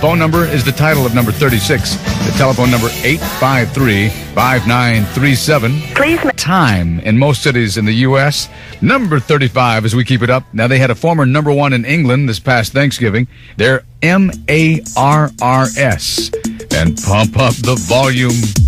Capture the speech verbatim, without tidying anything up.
phone number is the title of number thirty-six. The telephone number, eight five three, five nine three seven. Please. Ma- Time in most cities in the U S Number thirty-five as we keep it up. Now, they had a former number one in England this past Thanksgiving. They're M A R R S. And pump up the volume.